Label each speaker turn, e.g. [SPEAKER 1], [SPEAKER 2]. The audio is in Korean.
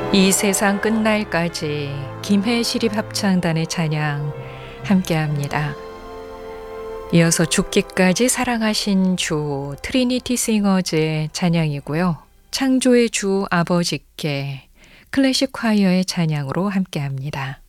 [SPEAKER 1] 이 세상 끝날까지 김해 시립합창단의 찬양 함께합니다. 이어서 죽기까지 사랑하신 주 트리니티 싱어즈의 찬양이고요. 창조의 주 아버지께 클래식 콰이어의 찬양으로 함께합니다.